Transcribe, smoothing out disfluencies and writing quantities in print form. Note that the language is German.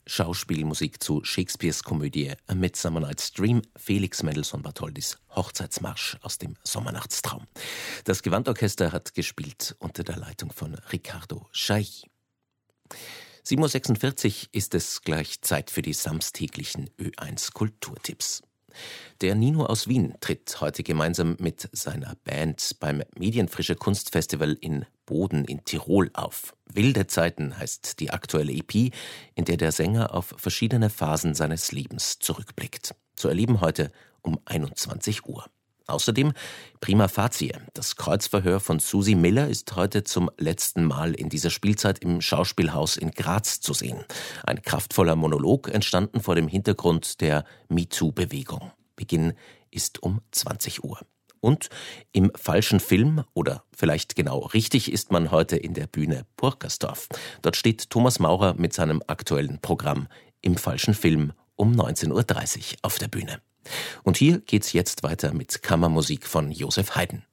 Schauspielmusik zu Shakespeares Komödie A Midsummer Night's Dream, Felix Mendelssohn Bartholdys Hochzeitsmarsch aus dem Sommernachtstraum. Das Gewandorchester hat gespielt unter der Leitung von Riccardo Chailly. 7.46 Uhr ist es gleich Zeit für die samstäglichen Ö1 Kulturtipps. Der Nino aus Wien tritt heute gemeinsam mit seiner Band beim Medienfrische Kunstfestival in Boden in Tirol auf. Wilde Zeiten heißt die aktuelle EP, in der der Sänger auf verschiedene Phasen seines Lebens zurückblickt. Zu erleben heute um 21 Uhr. Außerdem Prima Facie. Das Kreuzverhör von Susi Miller ist heute zum letzten Mal in dieser Spielzeit im Schauspielhaus in Graz zu sehen. Ein kraftvoller Monolog, entstanden vor dem Hintergrund der MeToo-Bewegung. Beginn ist um 20 Uhr. Und im falschen Film, oder vielleicht genau richtig, ist man heute in der Bühne Purkersdorf. Dort steht Thomas Maurer mit seinem aktuellen Programm Im falschen Film um 19.30 Uhr auf der Bühne. Und hier geht's jetzt weiter mit Kammermusik von Joseph Haydn.